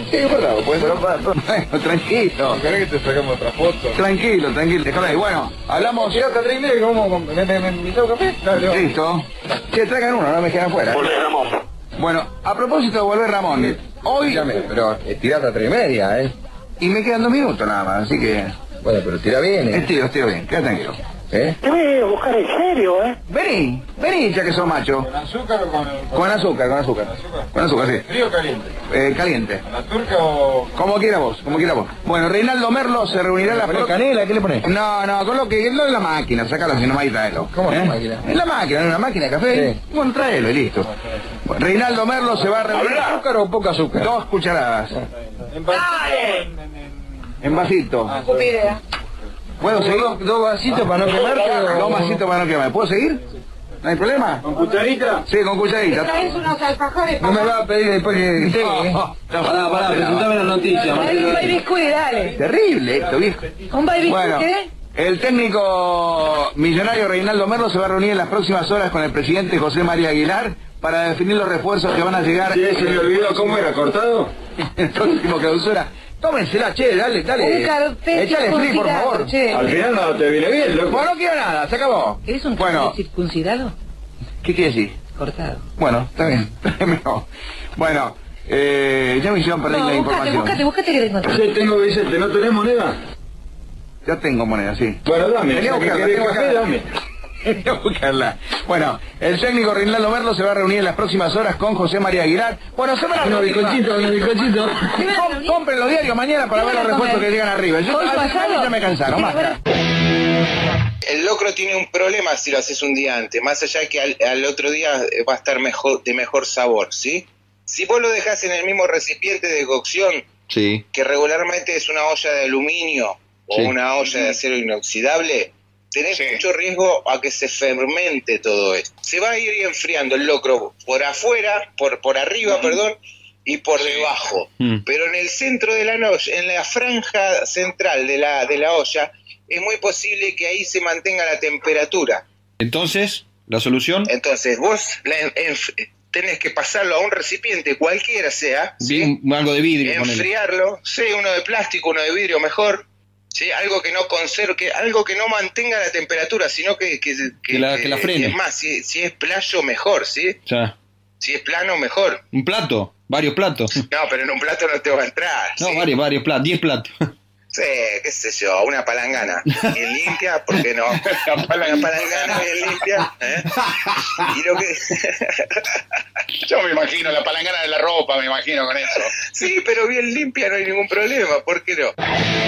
Sí, guardado, pues. Bueno, tranquilo. ¿Querés que te sacamos otra foto? Tranquilo, déjame ahí. Bueno, hablamos. Si hasta 3 y media, ¿cómo? ¿Me invitó a café? Dale, Listo. Que traigan uno, no me quedan fuera. Bueno, a propósito de volver, Ramón, hoy... Dígame, pero estirate a 3 y media, ¿eh? Y me quedan 2 minutos nada más, así que... Bueno, pero tira bien, ¿eh? Estiro bien, queda tranquilo. ¿Eh? Te voy a buscar en serio, ¿eh? Vení, ya que sos macho. ¿Con azúcar o con...? Con azúcar. Con azúcar, sí. ¿Frío o caliente? Caliente. ¿La turca o...? Como quiera vos. Bueno, Reinaldo Merlo se reunirá la ¿Pones canela? ¿Qué le pones? No, con lo que... No en la máquina, sacalo si no más y tráelo. ¿Cómo en la máquina? En la máquina, en una máquina de café. Sí. Bueno, tráelo y listo. Bueno, Reinaldo Merlo se va a reunir... ¿Azúcar o poca azúcar? 2 cucharadas. En vasito. Estupidez. ¿Puedo seguir? ¿Dos vasitos para no quemarte? 2 vasitos para no quemar. ¿Puedo seguir? ¿No hay problema? ¿Con cucharita? Sí, con cucharita. ¿Traes unos alfajores? No me va a pedir después que... Pará, presentame la noticia. Un baby squid, dale. Terrible esto, viejo. ¿Un baby Bueno, squid qué? el técnico millonario Reinaldo Merlo se va a reunir en las próximas horas con el presidente José María Aguilar para definir los refuerzos que van a llegar Sí, se me olvidó cómo era, ¿cortado? en el próximo clausura. Tómensela, che, dale. Un carpete Échale free, por circuncidado, favor. che. Al final no te viene bien, loco. Bueno, no quiero nada, se acabó. ¿Es un Bueno, carpete circuncidado? ¿qué quiere decir? Cortado. Bueno, está bien. Bueno, ya me hicieron perder la información. Búscate que te encontré. Sí, tengo, Vicente, ¿no tenés moneda? Ya tengo moneda, sí. Bueno, dame. Tenía que ¿Qué buscarla, querés tengo que café? buscarla. Dame. Voy a buscarla. Bueno, el técnico Reinaldo Merlo se va a reunir en las próximas horas con José María Aguilar. Bueno, semana Unos bizcochitos. Compren los diarios mañana para ver los refuerzos que llegan arriba. Yo ya me cansaron, basta. El locro tiene un problema si lo haces un día antes, más allá de que al otro día va a estar de mejor sabor, ¿sí? Si vos lo dejás en el mismo recipiente de cocción, Sí. que regularmente es una olla de aluminio o Sí. una olla de acero inoxidable, tenés mucho riesgo a que se fermente todo esto. Se va a ir enfriando el locro por afuera, por arriba, perdón, y por debajo. Pero en el centro de la olla, en la franja central de la olla, es muy posible que ahí se mantenga la temperatura. Entonces, ¿la solución? Entonces vos tenés que pasarlo a un recipiente, cualquiera sea, ¿sí? Algo de vidrio. ponele. Enfriarlo, sí, uno de plástico, uno de vidrio mejor, sí, algo que no conserve, algo que no mantenga la temperatura, sino que la frene. Es más, si es playo mejor, ¿sí? Ya. Si es plano mejor. ¿Un plato? ¿Varios platos? No, pero en un plato no te va a entrar. No, ¿sí? varios platos, 10 platos. Sí, qué sé yo, una palangana bien limpia, ¿por qué no? Una palangana bien limpia, ¿eh? Y lo que... Yo me imagino, la palangana de la ropa, me imagino con eso. Sí, pero bien limpia, no hay ningún problema, ¿por qué no?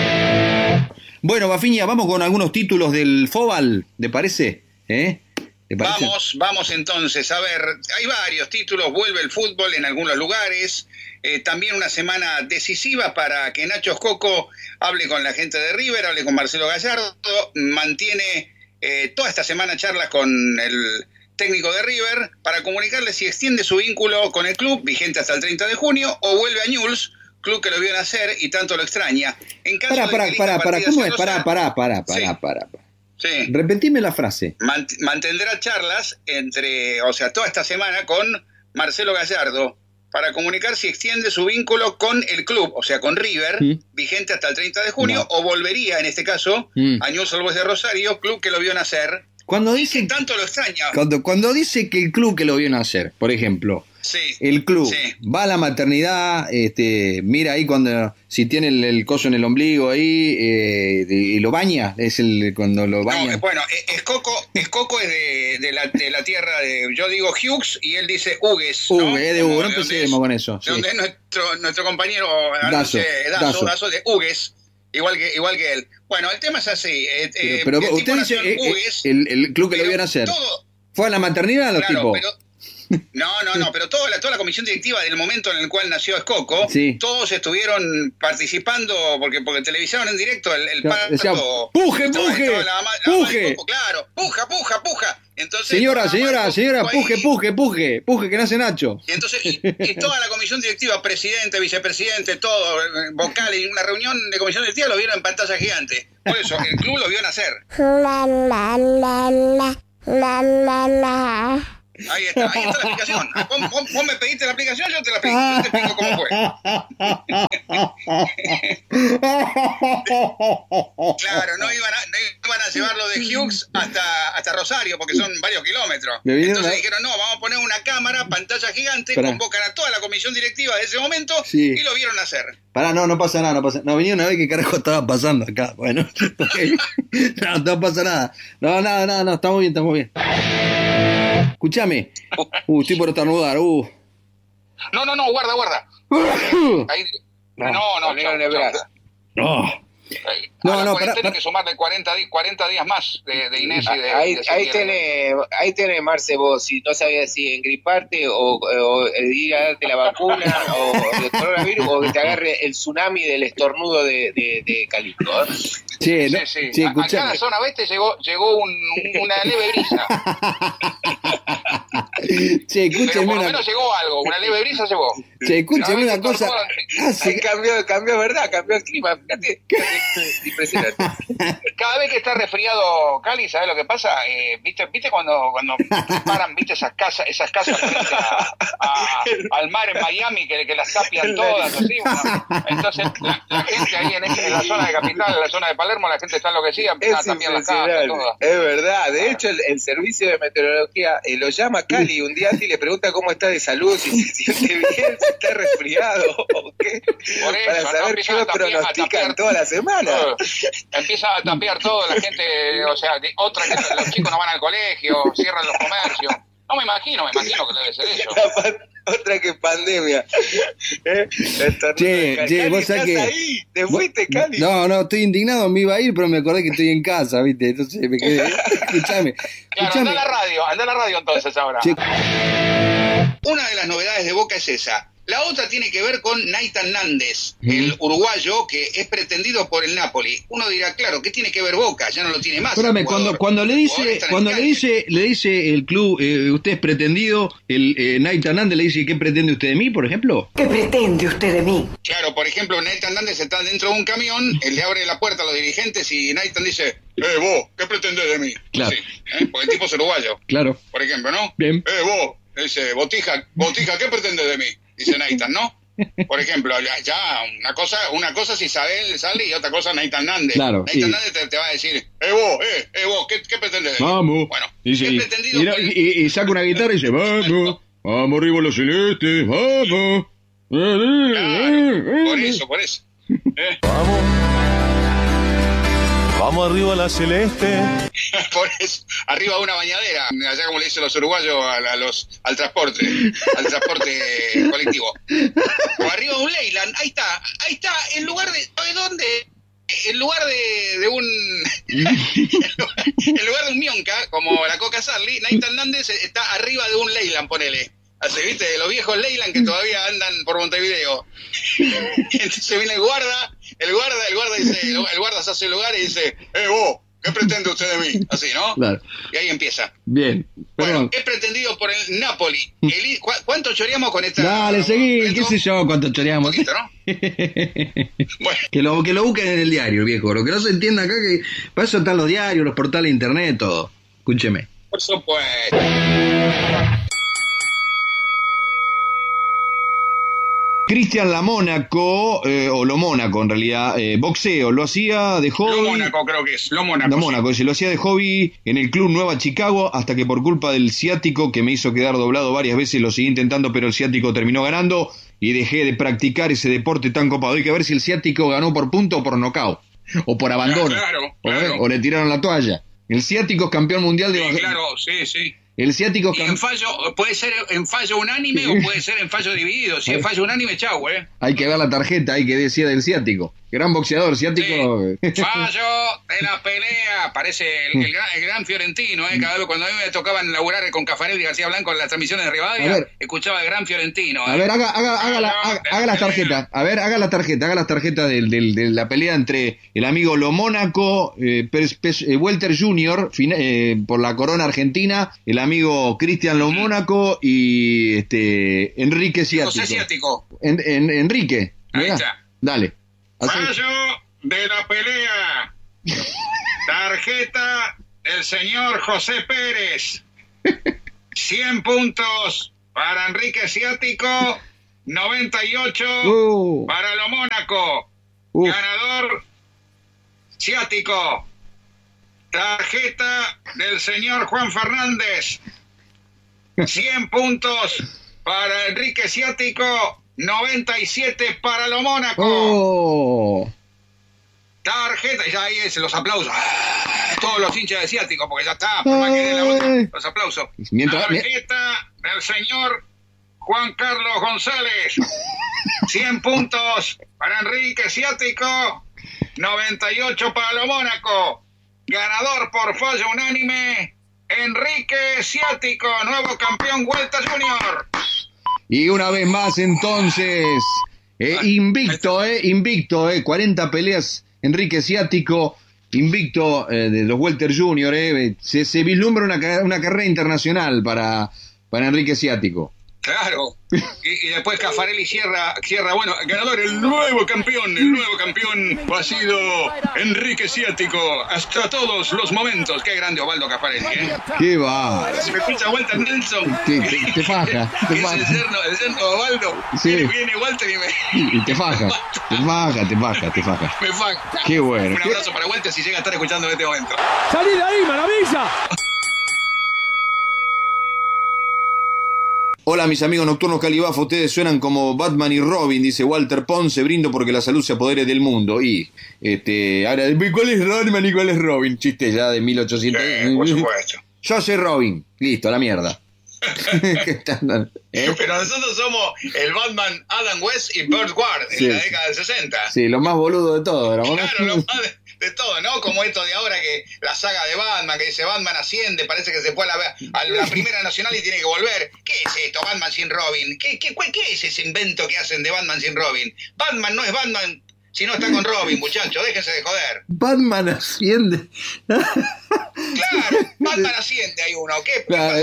Bueno, Bafiña, vamos con algunos títulos del Fóbal, ¿te parece? ¿Te parece? Vamos entonces, a ver, hay varios títulos, vuelve el fútbol en algunos lugares, también una semana decisiva para que Nacho Scocco hable con la gente de River, hable con Marcelo Gallardo, mantiene toda esta semana charlas con el técnico de River para comunicarle si extiende su vínculo con el club, vigente hasta el 30 de junio, o vuelve a Newell's, club que lo vio nacer y tanto lo extraña. En caso de que elija Pará, Partidas ¿cómo es? Sosa- Pará. Sí. Repetime la frase. Mantendrá charlas toda esta semana con Marcelo Gallardo para comunicar si extiende su vínculo con el club, o sea, con River, vigente hasta el 30 de junio, o volvería, en este caso, a Newell's Old Boys de Rosario, club que lo vio nacer, Cuando y dice, que tanto lo extraña. cuando dice que el club que lo vio nacer, por ejemplo, Sí. el club Sí. va a la maternidad, mira ahí si tiene el coso en el ombligo ahí y lo baña, cuando lo baña. No, bueno, Escoco es de la tierra de, yo digo Hughes y él dice Hugues, ¿no? Hugues, de Como Hugues, no de donde empecemos es- con eso, de sí. donde es nuestro compañero Dazo. Dazo de Hugues, igual que él. Bueno, el tema es así. Pero el usted tipo dice nació en Hugues, el club que lo pero vio nacer. todo- ¿Fue a la maternidad los Claro, tipos? pero no, pero toda la comisión directiva del momento en el cual nació Escoco, Sí. todos estuvieron participando porque televisaron en directo el Claro, decía, parto. ¡puje, Estaba puje! la mamá de ¡Puje! Escoco, claro, puja. Entonces, Señora, la mamá de señora, Escoco ahí, puje, que nace Nacho. y entonces, y toda la comisión directiva, presidente, vicepresidente, todo, vocal, y una reunión de comisión directiva lo vieron en pantalla gigante. Por eso, el club lo vio nacer. Ahí está la aplicación. Vos me pediste la aplicación, yo te la pedí. Yo te explico cómo fue. Claro, no iban a llevarlo de Hughes hasta Rosario, porque son varios kilómetros. Entonces dijeron, no, vamos a poner una cámara, pantalla gigante, convocan a toda la comisión directiva de ese momento y lo vieron hacer. Pará, no pasa nada, No, venía una vez que carajo estaba pasando acá. Bueno, okay. No pasa nada. No, estamos bien. Escuchame. Estoy por estornudar. No, guarda. Ahí. No, tiene que sumarle 40 días más de Inés y de ahí tenés, Marce, vos, si no sabías si engriparte o ir a darte la vacuna o el coronavirus o que te agarre el tsunami del estornudo de Calixto. Sí, acá en la zona oeste llegó una leve brisa. Escúchame. Pero por lo menos llegó algo, una leve brisa llegó. Escúchame una cosa. Cambió el clima, fíjate. Impresionante. Cada vez que está resfriado Cali, ¿sabes lo que pasa? ¿Viste cuando preparan, viste esas casas frente al mar en Miami que las tapian todas así? Bueno, entonces la gente ahí en la zona de Capital, en la zona de Palermo, la gente está enloquecida, empiezan a tapiar las casas todas. Es verdad, de hecho el servicio de meteorología lo llama Cali un día y le pregunta cómo está de salud, si se siente bien, si está resfriado o qué, por eso, para saber qué lo pronostican toda la semana. Empieza a tapiar todo, la gente, o sea, otra que los chicos no van al colegio, cierran los comercios. No me imagino que debe ser eso. Otra que pandemia. Che, vos sabés que... ahí, te fuiste, Cali. No, estoy indignado, me iba a ir, pero me acordé que estoy en casa, ¿viste? Entonces me quedé... Escuchame. Claro, anda a la radio entonces ahora. Che. Una de las novedades de Boca es esa. La otra tiene que ver con Nathan Nández, el uruguayo que es pretendido por el Napoli. Uno dirá, claro, ¿qué tiene que ver Boca? Ya no lo tiene más. Espérame, cuando le dice el club, usted es pretendido, Nathan Nández le dice, ¿qué pretende usted de mí, por ejemplo? ¿Qué pretende usted de mí? Claro, por ejemplo, Nathan Nández está dentro de un camión, él le abre la puerta a los dirigentes y Nathan dice, vos, ¿qué pretendés de mí? Claro. Sí, porque el tipo es uruguayo. Claro. Por ejemplo, ¿no? Bien. Vos, dice, Botija, ¿qué pretendés de mí? Dice Nathan, ¿no? Por ejemplo, ya una cosa es Isabel sale y otra cosa Nathan Nández. Claro, Nathan Nández te va a decir, vos, ¿qué pretendés de mí? Vamos. Bueno, y saca una guitarra y dice, vamos arriba los celestes, vamos. Claro, por eso. Vamos arriba a la celeste. Por eso, arriba una bañadera, allá como le dicen los uruguayos al transporte colectivo. O arriba un Leyland, ahí está, en lugar de, ¿sabe dónde? En lugar de un en lugar de un Mionca, como la Coca Sarli, Nathan Nández está arriba de un Leyland, ponele. Así, ¿viste? De los viejos Leyland que todavía andan por Montevideo. Entonces viene el guarda dice, el guarda se hace el lugar y dice, vos, ¿qué pretende usted de mí? Así, ¿no? Claro. Y ahí empieza. Bien. Bueno, es pretendido por el Napoli. ¿Cuánto choreamos con esta? Dale, seguí, qué sé yo, cuánto choreamos. Un poquito, ¿no? Bueno. Que lo busquen en el diario, viejo. Lo que no se entienda acá que para eso están los diarios, los portales de internet, todo. Escúcheme. Por supuesto. Cristian Lamónaco, o Lo Mónaco en realidad, boxeo, lo hacía de hobby. Lo Mónaco creo que es, Lo Mónaco. Sí. Lo hacía de hobby en el Club Nueva Chicago, hasta que por culpa del ciático, que me hizo quedar doblado varias veces, lo seguí intentando, pero el ciático terminó ganando y dejé de practicar ese deporte tan copado. Hay que ver si el ciático ganó por punto o por nocaut, o por abandono, claro. O le tiraron la toalla. El ciático es campeón mundial de... Sí, claro, sí. El ciático... Y en fallo, puede ser en fallo unánime o puede ser en fallo dividido. Si es fallo unánime, chau, Hay que ver la tarjeta, hay que decir del ciático. Gran boxeador, ciático. Sí. Fallo de la pelea. Parece el gran Fiorentino, Cada vez cuando a mí me tocaban laburar con Caffarelli y García Blanco en las transmisiones de Rivadavia, escuchaba el gran Fiorentino. A ver, haga las tarjetas. A ver, haga las tarjetas de la pelea entre el amigo Lo Mónaco, Welter Jr., por la corona argentina, el amigo Cristian Lo Mónaco y Enrique Ciático. José Ciático. Enrique. Ahí está. Dale. Fallo de la pelea. Tarjeta del señor José Pérez. 100 puntos para Enrique Ciático, 98 para lo Mónaco. Ganador Ciático. Tarjeta del señor Juan Fernández. 100 puntos para Enrique Ciático, 97 para lo Mónaco. Tarjeta, ya ahí es los aplausos. Todos los hinchas de Ciático, porque ya está, por más que den la vuelta, los aplausos. Tarjeta del señor Juan Carlos González. 100 puntos para Enrique Ciático, 98 para lo Mónaco. Ganador por fallo unánime, Enrique Ciático, nuevo campeón Vuelta Junior. Y una vez más entonces, invicto, 40 peleas, Enrique Ciático, invicto de los Welter Junior, se vislumbra una carrera internacional para Enrique Ciático. Claro, y después Caffarelli cierra, bueno, ganador, el nuevo campeón ha sido Enrique Ciático, hasta todos los momentos. Qué grande Osvaldo Caffarelli, Qué va. Se me escucha Walter Nelson. Te faja. El yerno de Osvaldo. Sí. Viene Walter y te faja. Me faja. Qué bueno. Un abrazo para Walter si llega a estar escuchando en este momento. ¡Salí de ahí, maravilla! Hola mis amigos nocturnos Calibafo, ustedes suenan como Batman y Robin, dice Walter Ponce, brindo porque la salud se apodere del mundo. Y ahora, ¿cuál es Batman y cuál es Robin? Chiste ya de 1800. Por supuesto. Yo soy Robin, listo, a la mierda. Pero nosotros somos el Batman Adam West y Burt Ward en la década del 60. Sí, los más boludos de todos, ¿no? Claro, los más de todo, ¿no? Como esto de ahora que la saga de Batman, que dice Batman asciende, parece que se fue a la primera nacional y tiene que volver. ¿Qué es esto, Batman sin Robin? ¿Qué es ese invento que hacen de Batman sin Robin? Batman no es Batman si no está con Robin, muchachos, déjense de joder. Batman asciende. Claro, Batman asciende, hay uno. ¿Qué?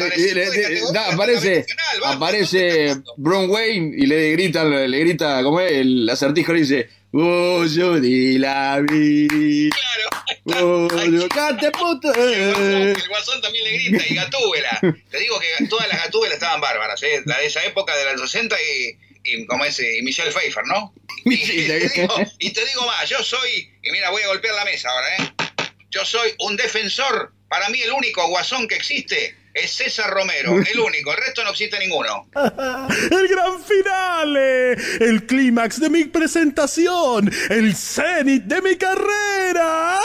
Aparece Bruce Wayne y le grita, ¿cómo es? El acertijo le dice, yo di la vida. Claro, ¡cállate, puto! El Guasón también le grita, y Gatúbela. Te digo que todas las Gatúbelas estaban bárbaras, la de esa época de los 60 y como ese, y Michelle Pfeiffer, ¿no? Y te digo más, yo soy, y mira, voy a golpear la mesa ahora, yo soy un defensor, para mí el único Guasón que existe es César Romero, el único, el resto no existe ninguno. ¡El gran finale! ¡El clímax de mi presentación! ¡El cenit de mi carrera!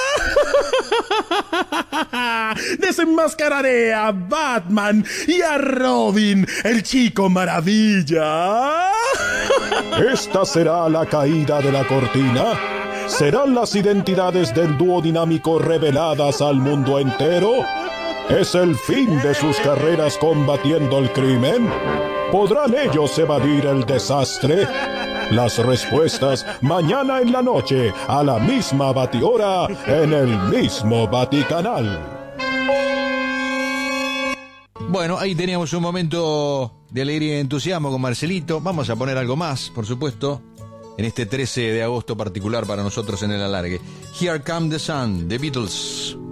Desenmascararé a Batman y a Robin, el chico maravilla. Esta será la caída de la cortina. ¿Serán las identidades del dúo dinámico reveladas al mundo entero? ¿Es el fin de sus carreras combatiendo el crimen? ¿Podrán ellos evadir el desastre? Las respuestas mañana en la noche, a la misma batihora, en el mismo Vaticanal. Bueno, ahí teníamos un momento de alegría y entusiasmo con Marcelito. Vamos a poner algo más, por supuesto, en este 13 de agosto particular para nosotros en el alargue. Here Comes the Sun, The Beatles.